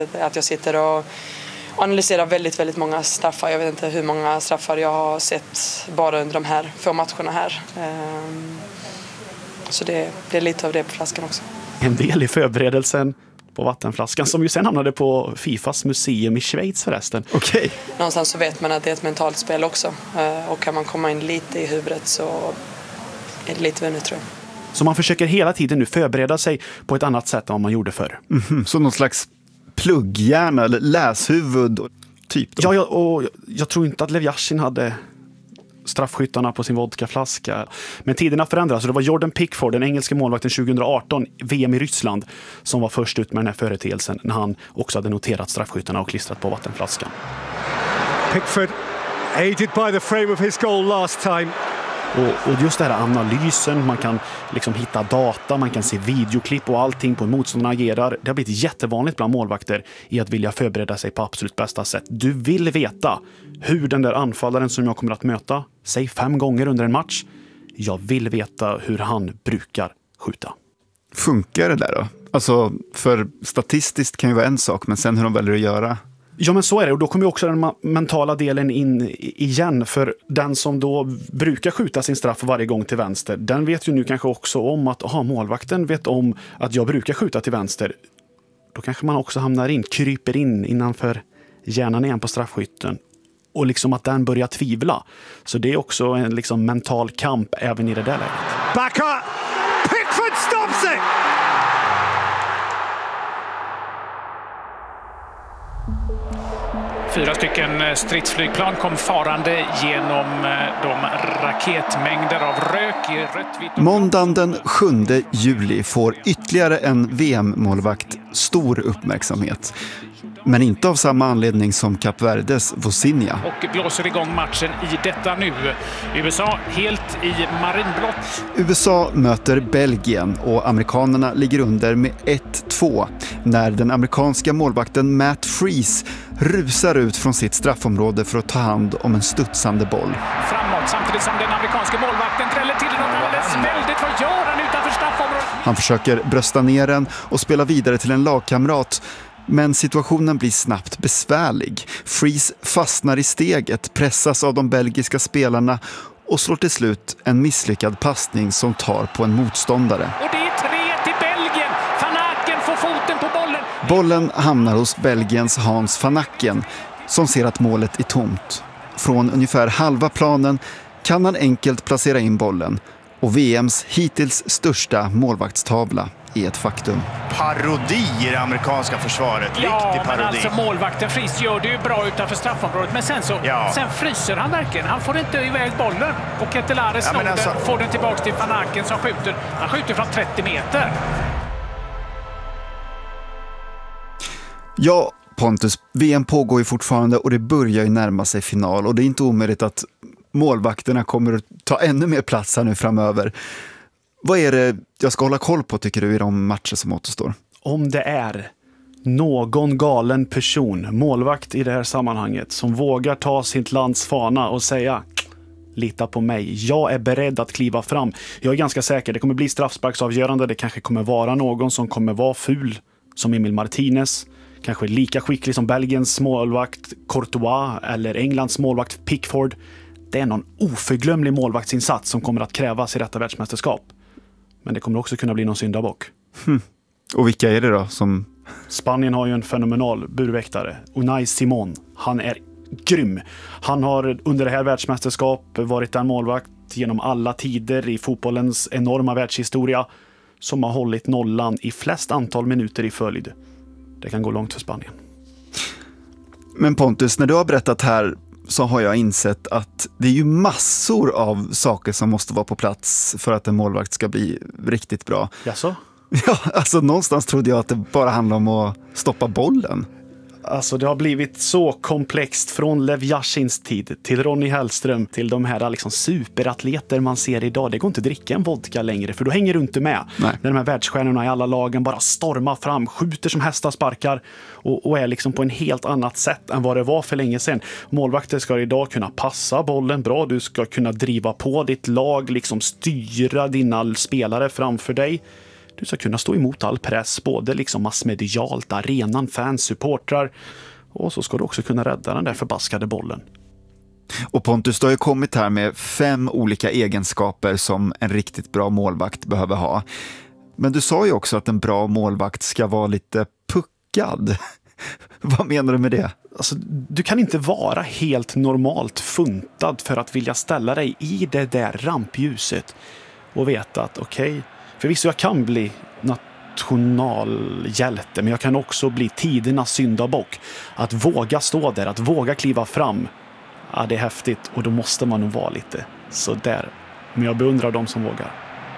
Att jag sitter och analyserar väldigt, väldigt många straffar. Jag vet inte hur många straffar jag har sett bara under de här få matcherna här. Så det är lite av det på flaskan också. En del i förberedelsen på vattenflaskan som ju sen hamnade på Fifas museum i Schweiz förresten. Okej. Någonstans så vet man att det är ett mentalt spel också. Och kan man komma in lite i huvudet så är det lite vunnet, tror jag. Så man försöker hela tiden nu förbereda sig på ett annat sätt än vad man gjorde förr. Så någon slags plugghjärna eller läshuvud typ då. Ja, och jag tror inte att Lev Yashin hade straffskyttarna på sin vodkaflaska. Men tiderna förändras. Så det var Jordan Pickford, den engelska målvakten 2018, VM i Ryssland, som var först ut med den här företeelsen när han också hade noterat straffskyttarna och klistrat på vattenflaskan. Pickford, aided by the frame of his goal last time. Och just det här analysen, man kan liksom hitta data, man kan se videoklipp och allting på hur motståndarna agerar. Det har blivit jättevanligt bland målvakter i att vilja förbereda sig på absolut bästa sätt. Du vill veta hur den där anfallaren som jag kommer att möta, säg 5 gånger under en match, jag vill veta hur han brukar skjuta. Funkar det där då? Alltså, för statistiskt kan ju vara en sak, men sen hur de väljer att göra. Ja, men så är det. Och då kommer ju också den mentala delen in igen. För den som då brukar skjuta sin straff varje gång till vänster, den vet ju nu kanske också om att målvakten vet om att jag brukar skjuta till vänster. Då kanske man också kryper in innanför hjärnan igen på straffskytten. Och liksom att den börjar tvivla. Så det är också en liksom mental kamp även i det där läget. Back up! Pickford stops it! Fyra stycken stridsflygplan kom farande genom de raketmängder av rök i rött, vitt och... Måndagen den 7 juli får ytterligare en VM-målvakt stor uppmärksamhet. Men inte av samma anledning som Kap Verdes Vozinha. Och blåser igång matchen i detta nu. USA helt i marinblått. USA möter Belgien och amerikanerna ligger under med 1-2 när den amerikanska målvakten Matt Freese rusar ut från sitt straffområde för att ta hand om en studsande boll. Framåt samtidigt som den amerikanska målvakten dräller till den alldeles väldigt. Vad gör han utanför straffområdet? Han försöker brösta ner den och spela vidare till en lagkamrat. Men situationen blir snabbt besvärlig. Freese fastnar i steget, pressas av de belgiska spelarna och slår till slut en misslyckad passning som tar på en motståndare. Och det är 3 till Belgien. Van Aken får foten på bollen. Bollen hamnar hos Belgiens Hans van Aken som ser att målet är tomt. Från ungefär halva planen kan han enkelt placera in bollen och VMs hittills största målvaktstavla är ett faktum. Parodi i det amerikanska försvaret. Riktig parodi. Men alltså målvakten Freese gör det ju bra utanför straffområdet. Men sen fryser han verkligen. Han får inte iväg bollen. Och Ketelaere snor den, får den tillbaka till Van Aken som skjuter. Han skjuter från 30 meter. Ja, Pontus, VM pågår ju fortfarande och det börjar ju närma sig final. Och det är inte omöjligt att målvakterna kommer att ta ännu mer plats här nu framöver. Vad är det jag ska hålla koll på, tycker du, i de matcher som återstår? Om det är någon galen person, målvakt i det här sammanhanget, som vågar ta sitt lands fana och säga lita på mig, jag är beredd att kliva fram. Jag är ganska säker, det kommer bli straffsparksavgörande, det kanske kommer vara någon som kommer vara ful som Emil Martinez, kanske lika skicklig som Belgiens målvakt Courtois eller Englands målvakt Pickford. Det är någon oförglömlig målvaktsinsats som kommer att krävas i detta världsmästerskap. Men det kommer också kunna bli någon syndabock. Och vilka är det då som... Spanien har ju en fenomenal burväktare, Unai Simon. Han är grym. Han har under det här världsmästerskap varit en målvakt genom alla tider i fotbollens enorma världshistoria som har hållit nollan i flest antal minuter i följd. Det kan gå långt för Spanien. Men Pontus, när du har berättat här så har jag insett att det är ju massor av saker som måste vara på plats för att en målvakt ska bli riktigt bra. Jaså? Ja, alltså någonstans trodde jag att det bara handlar om att stoppa bollen. Alltså det har blivit så komplext från Lev Yashins tid till Ronny Hellström till de här liksom superatleter man ser idag. Det går inte att dricka en vodka längre för då hänger du inte med. Nej. När de här världsstjärnorna i alla lagen bara stormar fram, skjuter som hästar sparkar och är liksom på en helt annat sätt än vad det var för länge sedan. Målvakter ska idag kunna passa bollen bra, du ska kunna driva på ditt lag, liksom styra dina spelare framför dig. Du ska kunna stå emot all press, både liksom massmedialt, arenan, fans, supportrar. Och så ska du också kunna rädda den där förbaskade bollen. Och Pontus, du har ju kommit här med 5 olika egenskaper som en riktigt bra målvakt behöver ha. Men du sa ju också att en bra målvakt ska vara lite puckad. Vad menar du med det? Alltså, du kan inte vara helt normalt funtad för att vilja ställa dig i det där rampljuset och veta att okej, förvisso jag kan bli nationalhjälte, men jag kan också bli tidernas syndabock. Att våga stå där, att våga kliva fram, ja, det är häftigt, och då måste man nog vara lite så där. Men jag beundrar de som vågar.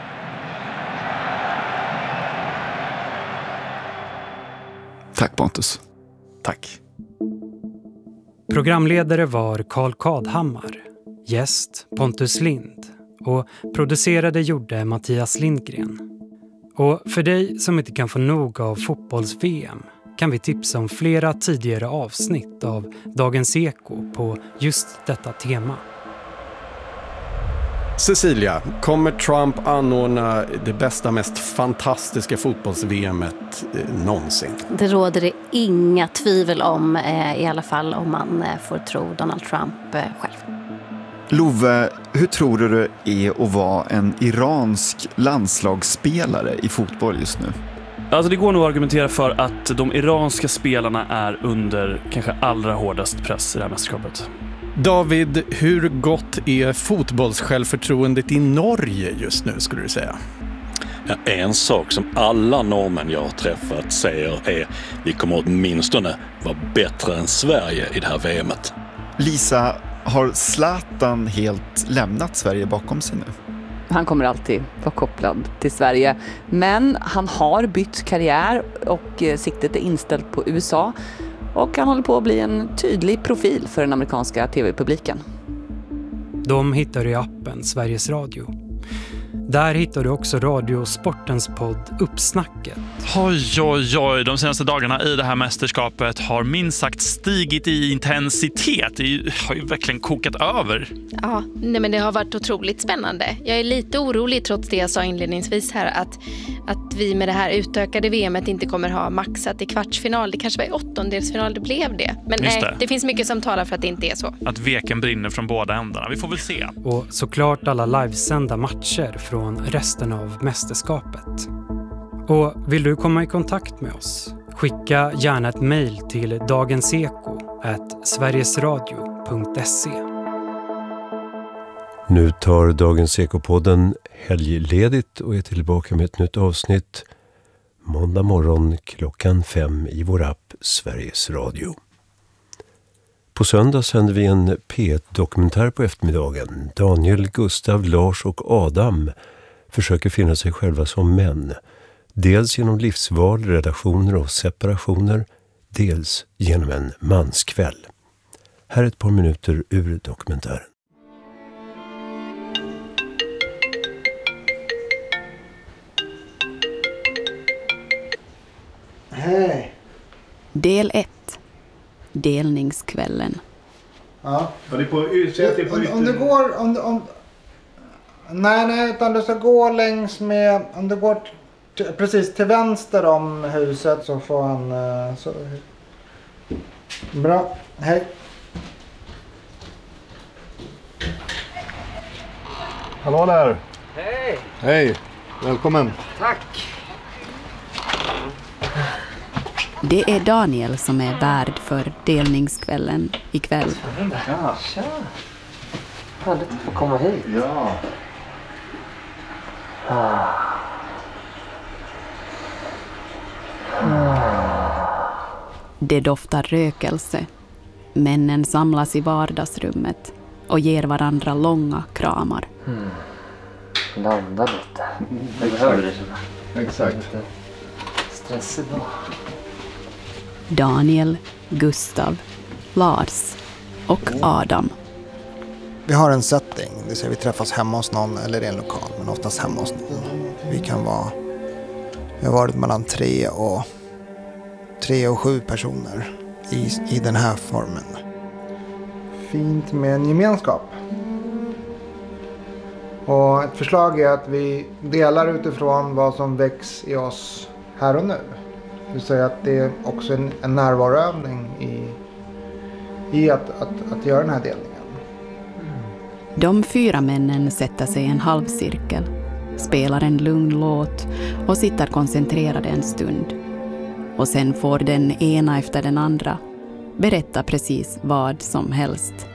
Tack Pontus. Tack. Programledare var Carl Kadhammar, gäst Pontus Lind och producerade gjorde Mattias Lindgren. Och för dig som inte kan få nog av fotbolls-VM kan vi tipsa om flera tidigare avsnitt av Dagens Eko på just detta tema. Cecilia, kommer Trump anordna det bästa, mest fantastiska fotbolls-VMet någonsin? Det råder det inga tvivel om, i alla fall om man får tro Donald Trump själv. Love, hur tror du det är att vara en iransk landslagsspelare i fotboll just nu? Alltså det går nog att argumentera för att de iranska spelarna är under kanske allra hårdast press i det här mästerskapet. David, hur gott är fotbollssjälvförtroendet i Norge just nu, skulle du säga? Ja, en sak som alla norrmän jag har träffat säger är vi kommer åtminstone vara bättre än Sverige i det här VMet. Lisa, har Zlatan helt lämnat Sverige bakom sig nu? Han kommer alltid vara kopplad till Sverige. Men han har bytt karriär och siktet är inställt på USA. Och han håller på att bli en tydlig profil för den amerikanska tv-publiken. De hittar du i appen Sveriges Radio. Där hittar du också Radiosportens podd Uppsnacket. Oj, de senaste dagarna i det här mästerskapet har minst sagt stigit i intensitet. Det har ju verkligen kokat över. Ja, men det har varit otroligt spännande. Jag är lite orolig trots det jag sa inledningsvis här att vi med det här utökade VMet inte kommer ha maxat i kvartsfinal. Det kanske var i åttondelsfinal det blev det. Men nej, det finns mycket som talar för att det inte är så. Att veken brinner från båda ändarna. Vi får väl se. Och såklart alla livesända matcher från resten av mästerskapet. Och vill du komma i kontakt med oss? Skicka gärna ett mejl till dagenseko@sverigesradio.se. Nu tar Dagens Eko-podden helgledigt och är tillbaka med ett nytt avsnitt måndag morgon 5:00 i vår app Sveriges Radio. På söndag sänder vi en P1-dokumentär på eftermiddagen. Daniel, Gustav, Lars och Adam försöker finna sig själva som män. Dels genom livsval, relationer och separationer, dels genom en manskväll. Här är ett par minuter ur dokumentären. Hej. Del 1. Delningskvällen. Ja. Var det på om du går nej, utan du ska gå längs med, om du går precis till vänster om huset så får han så. Bra. Hej. Hallå där. Hej. Hej. Välkommen. Tack. Det är Daniel som är värd för delningskvällen ikväll. Ja, tja. Härligt att få komma hit. Ja. Det doftar rökelse. Männen samlas i vardagsrummet och ger varandra långa kramar. Landa lite. Exakt. Stressig då. Daniel, Gustav, Lars och Adam. Vi har en setting, det vill säga vi träffas hemma hos någon eller i en lokal, men oftast hemma hos någon. Vi har varit mellan 3 och 7 personer i den här formen. Fint med en gemenskap. Och ett förslag är att vi delar utifrån vad som väcks i oss här och nu. Det vill säga att det är också en närvaroövning i att göra den här delningen. De 4 männen sätter sig i en halvcirkel, spelar en lugn låt och sitter koncentrerade en stund. Och sen får den ena efter den andra berätta precis vad som helst.